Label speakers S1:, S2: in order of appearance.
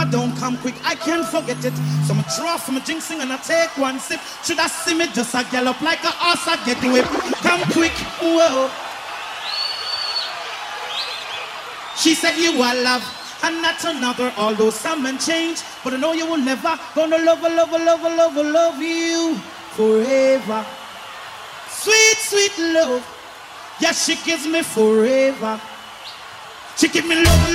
S1: don't come quick, I can't forget it. So I draw from a jinxing and I take one sip. Should I see me just a gallop like a horse, I get whipped. Come quick, whoa. She said you are love and not another, although some men change, but I know you will never gonna love you forever. Sweet, sweet love, yeah, she gives me forever. She give me love.